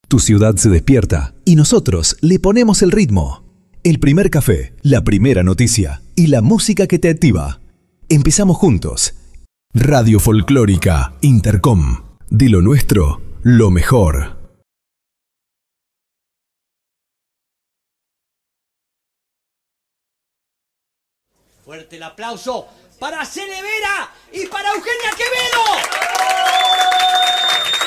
Tu ciudad se despierta y nosotros le ponemos el ritmo. El primer café, la primera noticia y la música que te activa. Empezamos juntos. Radio Folclórica Intercom. De lo nuestro, lo mejor. Fuerte el aplauso para Cele Vera y para Eugenia Quevedo.